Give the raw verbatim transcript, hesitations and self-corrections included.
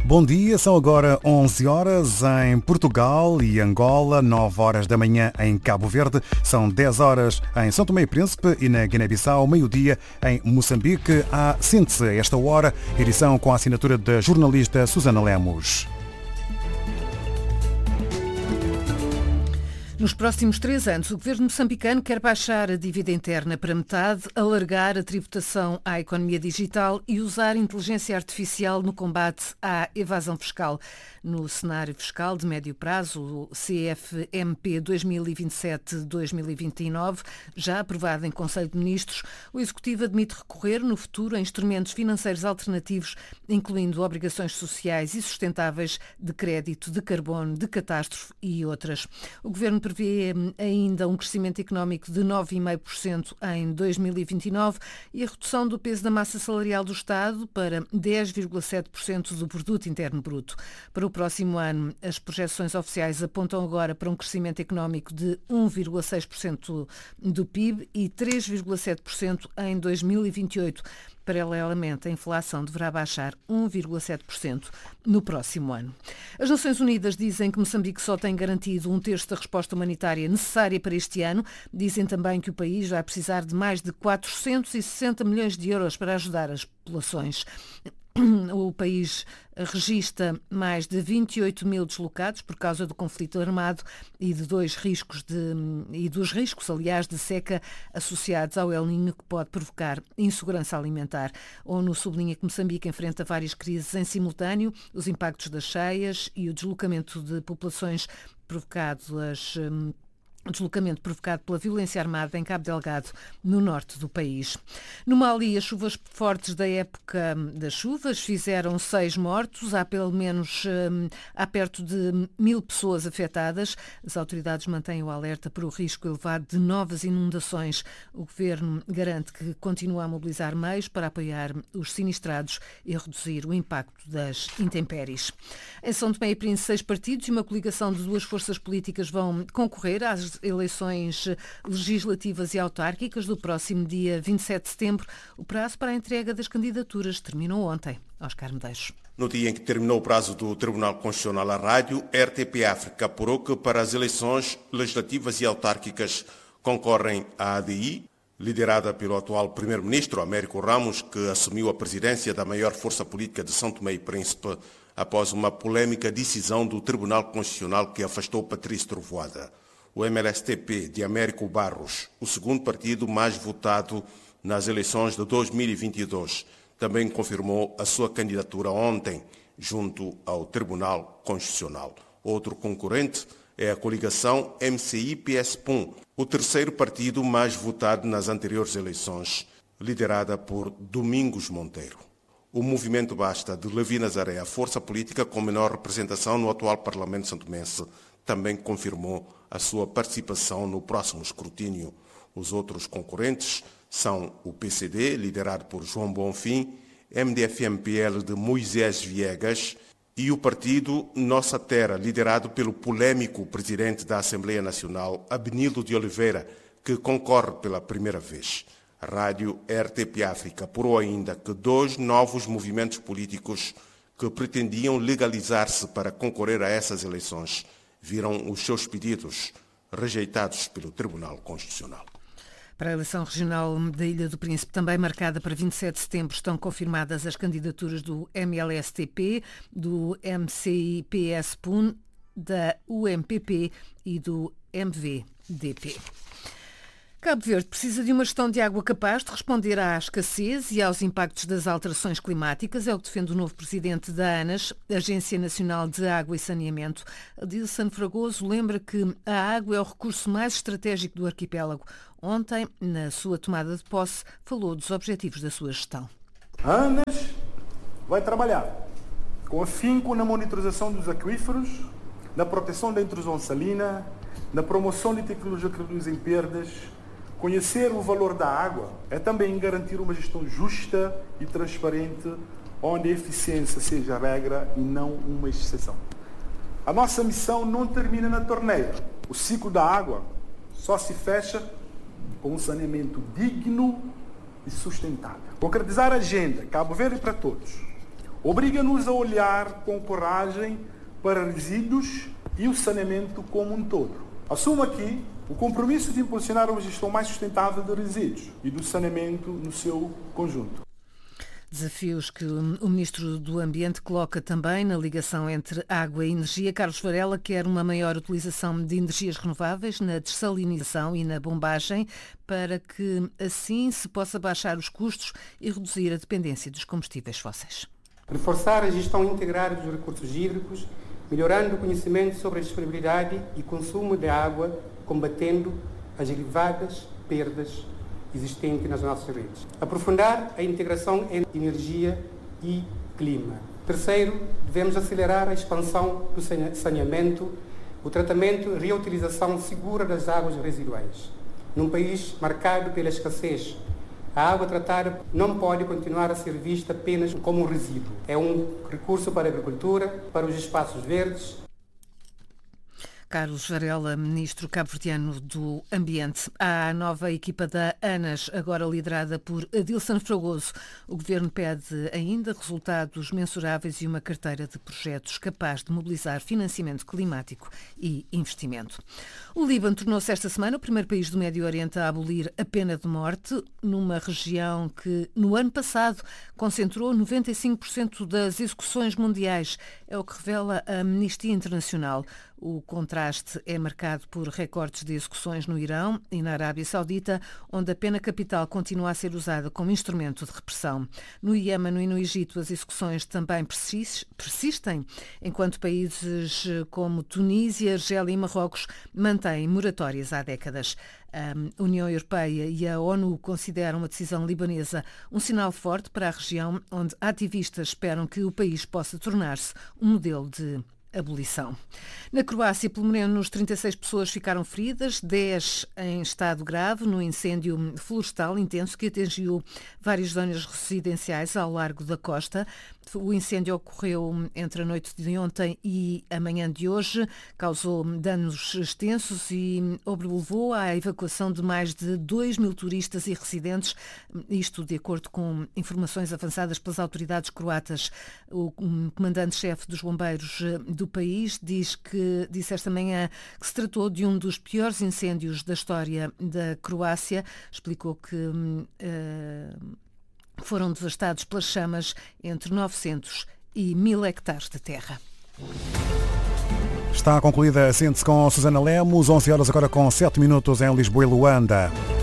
Bom dia, são agora onze horas em Portugal e Angola, nove horas da manhã em Cabo Verde, são dez horas em São Tomé e Príncipe e na Guiné-Bissau, meio-dia em Moçambique. Há síntese a esta hora, edição com a assinatura da jornalista Susana Lemos. Nos próximos três anos, o governo moçambicano quer baixar a dívida interna para metade, alargar a tributação à economia digital e usar inteligência artificial no combate à evasão fiscal. No cenário fiscal de médio prazo, o C F M P dois mil e vinte e sete a dois mil e vinte e nove, já aprovado em Conselho de Ministros, o Executivo admite recorrer no futuro a instrumentos financeiros alternativos, incluindo obrigações sociais e sustentáveis de crédito, de carbono, de catástrofe e outras. O governo prevê ainda um crescimento económico de nove vírgula cinco por cento em dois mil e vinte e nove e a redução do peso da massa salarial do Estado para dez vírgula sete por cento do produto interno bruto. Para o próximo ano, as projeções oficiais apontam agora para um crescimento económico de um vírgula seis por cento do P I B e três vírgula sete por cento em dois mil e vinte e oito. Paralelamente, a inflação deverá baixar um vírgula sete por cento no próximo ano. As Nações Unidas dizem que Moçambique só tem garantido um terço da resposta humanitária necessária para este ano. Dizem também que o país vai precisar de mais de quatrocentos e sessenta milhões de euros para ajudar as populações. O país registra mais de vinte e oito mil deslocados por causa do conflito armado e, de dois riscos de, e dos riscos, aliás, de seca associados ao El Niño, que pode provocar insegurança alimentar. A ONU sublinha que Moçambique enfrenta várias crises em simultâneo, os impactos das cheias e o deslocamento de populações provocados as O deslocamento provocado pela violência armada em Cabo Delgado, no norte do país. No Mali, as chuvas fortes da época das chuvas fizeram seis mortos. Há pelo menos há perto de mil pessoas afetadas. As autoridades mantêm o alerta para o risco elevado de novas inundações. O governo garante que continua a mobilizar meios para apoiar os sinistrados e reduzir o impacto das intempéries. Em São Tomé e Príncipe, seis partidos e uma coligação de duas forças políticas vão concorrer às eleições legislativas e autárquicas do próximo dia vinte e sete de setembro. O prazo para a entrega das candidaturas terminou ontem. Oscar Medeiros. No dia em que terminou o prazo do Tribunal Constitucional à rádio, a R T P África apurou que para as eleições legislativas e autárquicas concorrem a ADI, liderada pelo atual primeiro-ministro Américo Ramos, que assumiu a presidência da maior força política de São Tomé e Príncipe após uma polêmica decisão do Tribunal Constitucional que afastou Patrício Trovoada. O M L S T P de Américo Barros, o segundo partido mais votado nas eleições de dois mil e vinte e dois, também confirmou a sua candidatura ontem junto ao Tribunal Constitucional. Outro concorrente é a coligação M C I P S P U M, o terceiro partido mais votado nas anteriores eleições, liderada por Domingos Monteiro. O Movimento Basta de Levi Nazaré, a força política com menor representação no atual Parlamento santomense, também confirmou a sua participação no próximo escrutínio. Os outros concorrentes são o P C D, liderado por João Bonfim, M D F M P L de Moisés Viegas e o partido Nossa Terra, liderado pelo polêmico presidente da Assembleia Nacional, Abenildo de Oliveira, que concorre pela primeira vez. A rádio R T P África apurou ainda que dois novos movimentos políticos que pretendiam legalizar-se para concorrer a essas eleições viram os seus pedidos rejeitados pelo Tribunal Constitucional. Para a eleição regional da Ilha do Príncipe, também marcada para vinte e sete de setembro, estão confirmadas as candidaturas do M L S T P, do M C I P S P U M, da U M P P e do M V D P. Cabo Verde precisa de uma gestão de água capaz de responder à escassez e aos impactos das alterações climáticas. É o que defende o novo presidente da ANAS, Agência Nacional de Água e Saneamento. Adilson Fragoso lembra que a água é o recurso mais estratégico do arquipélago. Ontem, na sua tomada de posse, falou dos objetivos da sua gestão. A ANAS vai trabalhar com afinco na monitorização dos aquíferos, na proteção da intrusão salina, na promoção de tecnologia que reduzem perdas. Conhecer o valor da água é também garantir uma gestão justa e transparente, onde a eficiência seja a regra e não uma exceção. A nossa missão não termina na torneira. O ciclo da água só se fecha com um saneamento digno e sustentável. Concretizar a agenda Cabo Verde para todos, obriga-nos a olhar com coragem para resíduos e o saneamento como um todo. Assumo aqui o compromisso de impulsionar uma gestão mais sustentável de resíduos e do saneamento no seu conjunto. Desafios que o Ministro do Ambiente coloca também na ligação entre água e energia. Carlos Varela quer uma maior utilização de energias renováveis na dessalinização e na bombagem para que assim se possa baixar os custos e reduzir a dependência dos combustíveis fósseis. Reforçar a gestão integrada dos recursos hídricos, melhorando o conhecimento sobre a disponibilidade e consumo de água, combatendo as elevadas perdas existente nas nossas redes. Aprofundar a integração entre energia e clima. Terceiro, devemos acelerar a expansão do saneamento, o tratamento e reutilização segura das águas residuais. Num país marcado pela escassez, a água tratada não pode continuar a ser vista apenas como um resíduo. É um recurso para a agricultura, para os espaços verdes. Carlos Varela, Ministro cabo-verdiano do Ambiente. À nova equipa da ANAS, agora liderada por Adilson Fragoso, o Governo pede ainda resultados mensuráveis e uma carteira de projetos capaz de mobilizar financiamento climático e investimento. O Líbano tornou-se esta semana o primeiro país do Médio Oriente a abolir a pena de morte, numa região que, no ano passado, concentrou noventa e cinco por cento das execuções mundiais. É o que revela a Amnistia Internacional. O contraste é marcado por recortes de execuções no Irão e na Arábia Saudita, onde a pena capital continua a ser usada como instrumento de repressão. No Iémen e no Egito, as execuções também persistem, enquanto países como Tunísia, Argélia e Marrocos mantêm moratórias há décadas. A União Europeia e a ONU consideram a decisão libanesa um sinal forte para a região, onde ativistas esperam que o país possa tornar-se um modelo de abolição. Na Croácia, pelo menos trinta e seis pessoas ficaram feridas, dez em estado grave no incêndio florestal intenso que atingiu várias zonas residenciais ao largo da costa. O incêndio ocorreu entre a noite de ontem e a manhã de hoje, causou danos extensos e levou à evacuação de mais de dois mil turistas e residentes, isto de acordo com informações avançadas pelas autoridades croatas. O comandante-chefe dos bombeiros do país diz que, disse esta manhã que se tratou de um dos piores incêndios da história da Croácia. Explicou que uh, foram devastados pelas chamas entre novecentos e mil hectares de terra. Está concluída a síntese com Susana Lemos, onze horas agora com sete minutos em Lisboa e Luanda.